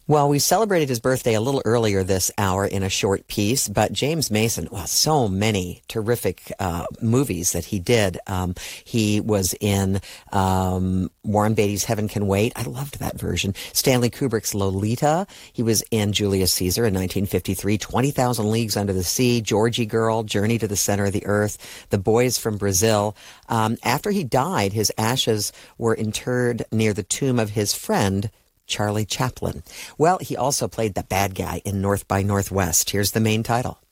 Well, we celebrated his birthday a little earlier this hour in a short piece, but James Mason, well, so many terrific movies that he did. He was in Warren Beatty's Heaven Can Wait. I loved that version. Stanley Kubrick's Lolita. He was in Julius Caesar in 1953, 20,000 Leagues Under the Sea, Georgie Girl, Journey to the Center of the Earth, The Boys from Brazil. After he died, his ashes were interred near the tomb of his friend, Charlie Chaplin. Well, he also played the bad guy in North by Northwest. Here's the main title.